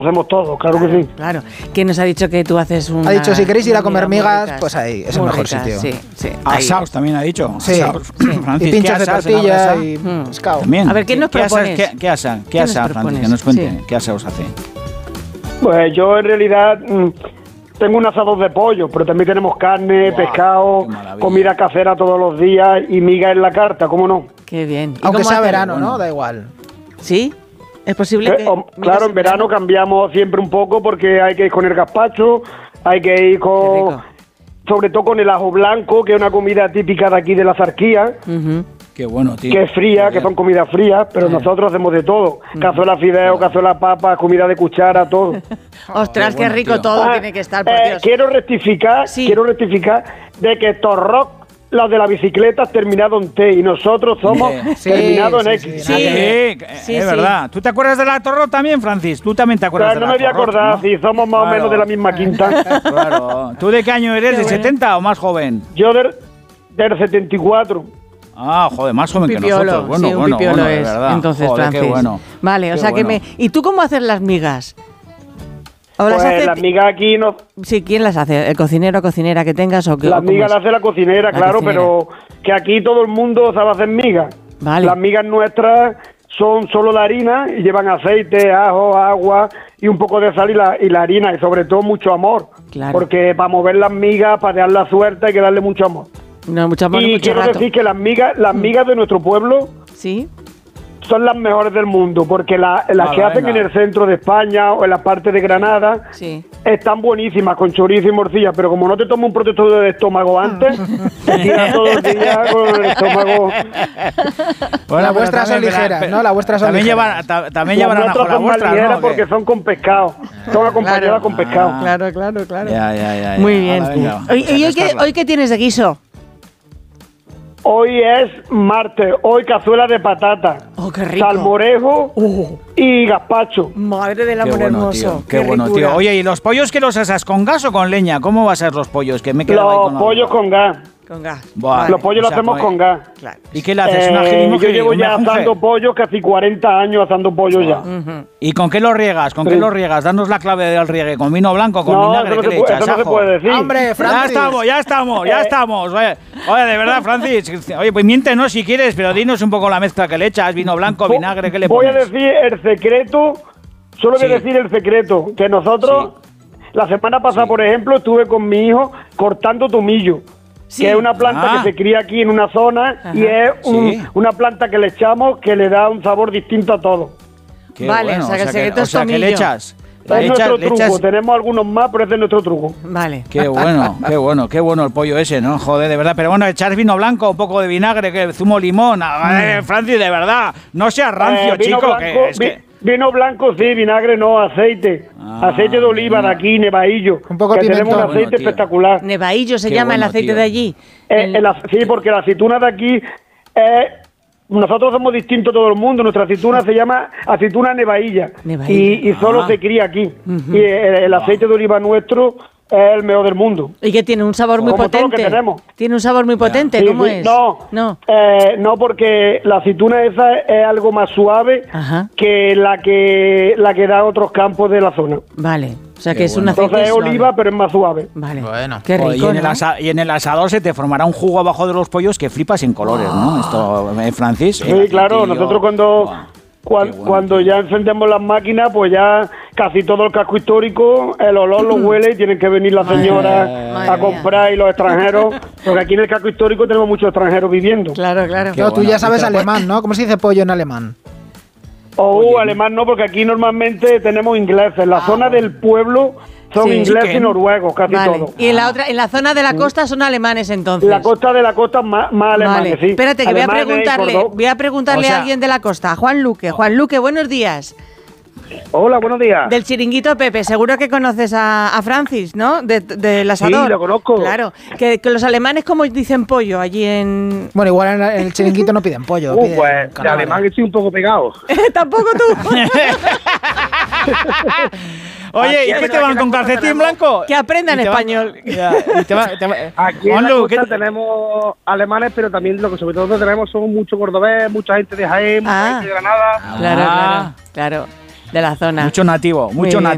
hacemos todo, claro que sí. Claro. ¿Quién nos ha dicho que tú haces un? Ha dicho, si queréis ir a comer migas, pues ahí, es el mejor sitio. Sí, sí. Asaos también ha dicho. Sí. Francis, Y pinchos de tortilla y pescado. También. A ver, ¿quién nos propones? ¿Qué asa, Francis? Que nos cuente. ¿Qué asa os hace? Pues yo en realidad tengo un asador de pollo, pero también tenemos carne, pescado, comida casera todos los días y miga en la carta, ¿cómo no? Qué bien. Aunque sea verano, ¿no? Da igual. ¿Sí? ¿Es posible que...? Claro, en verano cambiamos siempre un poco porque hay que ir con el gazpacho, hay que ir con... Sobre todo con el ajo blanco, que es una comida típica de aquí de la Zarquía. Qué bueno, tío. Que es fría, que son comidas frías, pero nosotros hacemos de todo. Cazuela fideo, cazuela papa, comida de cuchara, todo. Ostras, qué rico tío. todo tiene que estar, por Dios. Quiero rectificar de que Torroc, los de la bicicleta, has terminado en T y nosotros somos terminados en X. Sí, es verdad. ¿Tú te acuerdas de la Torro también, Francis? ¿Tú también te acuerdas de la No me voy a acordar, ¿no? si somos más o menos de la misma quinta. Claro. ¿Tú de qué año eres? ¿De 70 o más joven? Yo del 74. Ah, joder, más joven que nosotros. Bueno, sí, un pipiolo es. verdad. Entonces, joder, Francis. qué bueno. Vale, o sea que me... ¿Y tú cómo haces las migas? ¿O Pues las migas aquí no... Sí, ¿quién las hace? ¿El cocinero o cocinera que tengas? O Las migas las hace la cocinera, claro, pero que aquí todo el mundo sabe hacer migas. Vale. Las migas nuestras son solo de harina y llevan aceite, ajo, agua y un poco de sal y la harina y sobre todo mucho amor. Claro. Porque para mover las migas, para dar la suerte hay que darle mucho amor. No, mucho amor, y mucho quiero rato. decir que las migas de nuestro pueblo ¿Sí? son las mejores del mundo, porque las que hacen en el centro de España o en la parte de Granada están buenísimas, con chorizo y morcilla, pero como no te tomas un protector de estómago antes, te tiras todo el día con el estómago. Bueno, las vuestras son ligeras, ¿no? Las vuestras son ligeras. También llevan ajo la vuestra, ¿no? Porque son con pescado, son acompañadas con pescado. Claro. Ya. Muy bien. ¿Hoy qué tienes de guiso? Hoy es martes, hoy cazuela de patata, qué rico. salmorejo y gazpacho. Madre del amor hermoso. Qué bueno, tío. Oye, ¿y los pollos que los asas con gas o con leña? ¿Cómo va a ser los pollos? Que me los pollos con gas. Con gas. Buah, los pollos los hacemos con gas. Claro. ¿Y qué le haces? ¿Una yo llevo ya asando pollo, casi 40 años asando pollo ya. ¿Y con qué lo riegas? ¿Con qué lo riegas? Danos la clave del riegue. ¿Con vino blanco, con vinagre? ¿Qué le echas? Eso no se puede decir. ¡Hombre, Francis! Ya estamos. Oye, de verdad, Francis. Oye, pues miéntenos si quieres, pero dinos un poco la mezcla que le echas. Vino blanco, vinagre, ¿qué le pones? Voy a decir el secreto. Solo voy a decir el secreto. Que nosotros, la semana pasada, por ejemplo, estuve con mi hijo cortando tomillo. Que es una planta que se cría aquí en una zona y es una planta que le echamos que le da un sabor distinto a todo. Vale, o sea que el secreto es tomillo. ¿Qué le echas? Es nuestro truco, tenemos algunos más, pero este es nuestro truco. Vale. Qué bueno el pollo ese, ¿no? Joder, de verdad. Pero bueno, echar vino blanco, un poco de vinagre, que zumo limón. Francis, de verdad, no seas rancio, chico. Blanco, vino blanco, sí, vinagre no, aceite. Aceite de oliva de aquí, Nevaillo. Un poco de pimentón. Tenemos un aceite espectacular. Nevaillo se llama el aceite de allí. Sí, porque la aceituna de aquí nosotros somos distintos todo el mundo. Nuestra aceituna se llama aceituna Nevailla. Y solo se cría aquí. Y el aceite de oliva nuestro es el mejor del mundo. Y que tiene un sabor muy potente. Todo lo que tenemos. Tiene un sabor muy potente, sí, ¿cómo sí. es? No, porque la aceituna esa es algo más suave que la que da otros campos de la zona. Vale, o sea que es un aceite Entonces es suave. oliva, pero es más suave. Vale, bueno. Qué rico, y en el asador se te formará un jugo abajo de los pollos que flipas en colores, ¿no? Esto, Francis. Sí, claro, nosotros cuando ya encendemos las máquinas, pues ya casi todo el casco histórico, el olor lo huele y tienen que venir las señoras a comprar y los extranjeros, porque aquí en el casco histórico tenemos muchos extranjeros viviendo. Claro. Tú ya sabes alemán, ¿no? ¿Cómo se dice pollo en alemán? Alemán no, porque aquí normalmente tenemos ingleses. La zona del pueblo son ingleses y noruegos, casi todos. Y en la zona de la costa son alemanes, entonces. La costa de la costa más alemanes, sí. Espérate, que voy a preguntarle a alguien de la costa, a Juan Luque. Juan Luque, buenos días. Hola, buenos días. Del Chiringuito Pepe, seguro que conoces a Francis, ¿no? Del asador. Sí, lo conozco. Claro, que los alemanes, ¿cómo dicen pollo allí en...? Bueno, igual en el Chiringuito no piden pollo. Piden pues de alemán estoy un poco pegado. ¿Tampoco tú? Oye, ¿y qué te van con calcetín blanco? Que aprendan español. Aquí en la costa tenemos alemanes, pero también lo que sobre todo tenemos son mucho cordobés, mucha gente de Jaén, mucha gente de Granada. Claro. De la zona. Mucho nativo,